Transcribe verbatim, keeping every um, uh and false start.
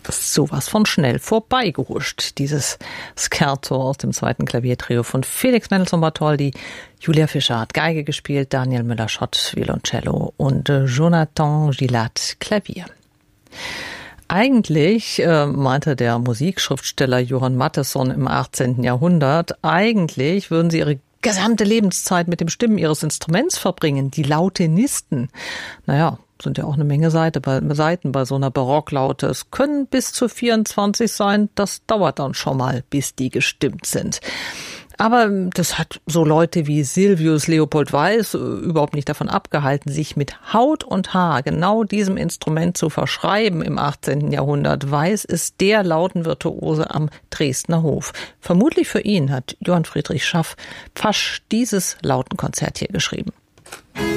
Das ist sowas von schnell vorbeigehuscht, dieses Scherzo aus dem zweiten Klaviertrio von Felix Mendelssohn-Bartholdy. Julia Fischer hat Geige gespielt, Daniel Müller-Schott Violoncello und äh, Jonathan Gillat Klavier. Eigentlich, äh, meinte der Musikschriftsteller Johann Mattheson im achtzehnten Jahrhundert, eigentlich würden sie ihre gesamte Lebenszeit mit dem Stimmen ihres Instruments verbringen, die Lautenisten. Naja, sind ja auch eine Menge Seite bei, Seiten bei so einer Barocklaute. Es können bis zu vierundzwanzig sein, das dauert dann schon mal, bis die gestimmt sind. Aber das hat so Leute wie Silvius Leopold Weiß überhaupt nicht davon abgehalten, sich mit Haut und Haar genau diesem Instrument zu verschreiben im achtzehnten Jahrhundert. Weiß ist der Lautenvirtuose am Dresdner Hof. Vermutlich für ihn hat Johann Friedrich Schaff Pfasch dieses Lautenkonzert hier geschrieben.